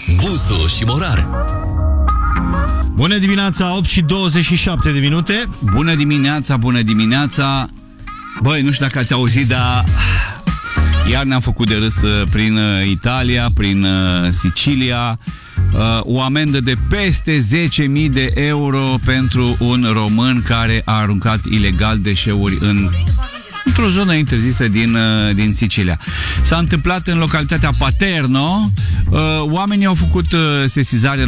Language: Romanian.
Bustu și Morar. Bună dimineața, 8 și 27 de minute. Bună dimineața, bună dimineața. Băi, nu știu dacă ați auzit, dar iar ne-am făcut de râs prin Italia, prin Sicilia. O amendă de peste 10.000 de euro pentru un român care a aruncat ilegal deșeuri într-o zonă interzisă din Sicilia. S-a întâmplat în localitatea Paterno. Oamenii au făcut sesizare